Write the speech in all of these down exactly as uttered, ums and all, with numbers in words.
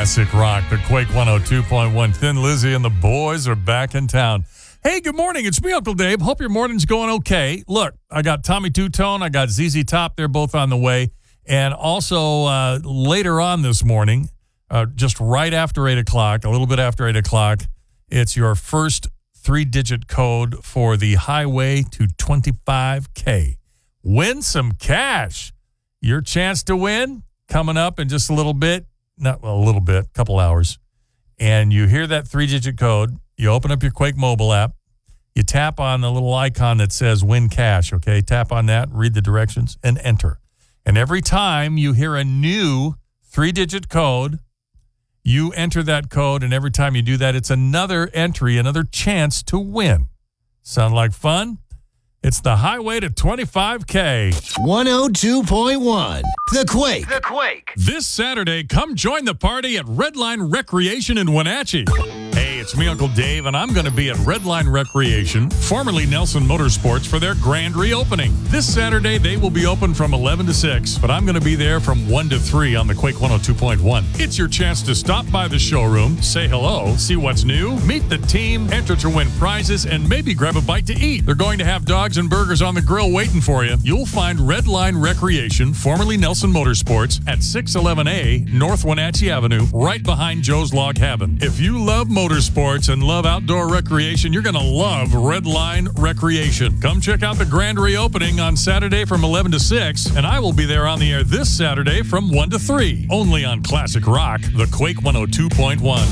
Classic Rock, the Quake one oh two point one. Thin Lizzy and the boys are back in town. Hey, good morning. It's me, Uncle Dave. Hope your morning's going okay. Look, I got Tommy Two-Tone. I got Z Z Top. They're both on the way. And also uh, later on this morning, uh, just right after eight o'clock, a little bit after eight o'clock, it's your first three-digit code for the highway to twenty-five K. Win some cash. Your chance to win coming up in just a little bit. Not well, a little bit, a couple hours. And you hear that three-digit code. You open up your Quake mobile app. You tap on the little icon that says win cash, okay? Tap on that, read the directions, and enter. And every time you hear a new three-digit code, you enter that code, and every time you do that, it's another entry, another chance to win. Sound like fun? It's the highway to twenty-five K. one oh two point one, The Quake. The Quake. This Saturday, come join the party at Redline Recreation in Wenatchee. Hey, it's me, Uncle Dave, and I'm going to be at Redline Recreation, formerly Nelson Motorsports, for their grand reopening. This Saturday, they will be open from eleven to six, but I'm going to be there from one to three on the Quake one oh two point one. It's your chance to stop by the showroom, say hello, see what's new, meet the team, enter to win prizes, and maybe grab a bite to eat. They're going to have dogs and burgers on the grill waiting for you. You'll find Redline Recreation, formerly Nelson Motorsports, at six eleven A North Wenatchee Avenue, right behind Joe's Log Cabin. If you love motorsports and love outdoor recreation, you're going to love Redline Recreation. Come check out the grand reopening on Saturday from eleven to six, and I will be there on the air this Saturday from one to three, only on Classic Rock, the Quake one oh two point one.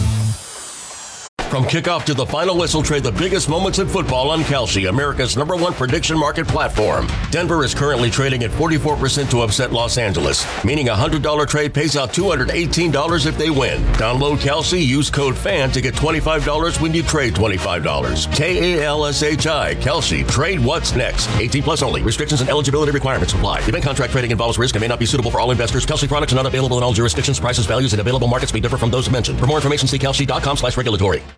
From kickoff to the final whistle, trade the biggest moments in football on Kalshi, America's number one prediction market platform. Denver is currently trading at forty-four percent to upset Los Angeles, meaning a one hundred dollars trade pays out two hundred eighteen dollars if they win. Download Kalshi, use code FAN to get twenty-five dollars when you trade twenty-five dollars. K A L S H I, Kalshi. Trade what's next. eighteen plus only. Restrictions and eligibility requirements apply. Event contract trading involves risk and may not be suitable for all investors. Kalshi products are not available in all jurisdictions. Prices, values, and available markets may differ from those mentioned. For more information, see kalshi dot com slash regulatory.